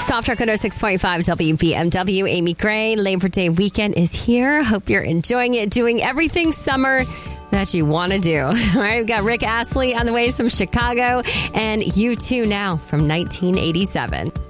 Soft Rock 106.5 WBMW. Amy Gray. Labor Day weekend is here. Hope you're enjoying it, doing everything summer that you want to do. All right, we've got Rick Astley on the way from Chicago and U2 now from 1987.